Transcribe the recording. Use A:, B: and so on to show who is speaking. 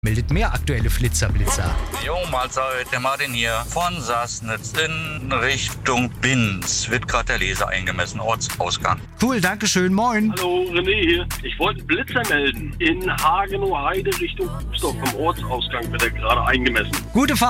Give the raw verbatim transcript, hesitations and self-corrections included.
A: Meldet mehr aktuelle Flitzer-Blitzer.
B: Jo, Mahlzeit, der Martin hier von Sassnitz in Richtung Binz. Wird gerade der Laser eingemessen, Ortsausgang.
A: Cool, dankeschön, moin.
C: Hallo, René hier. Ich wollte einen Blitzer melden. In Hagenow Heide Richtung Kuhsdorf. Vom Ortsausgang wird er gerade eingemessen.
A: Gute Fahrt.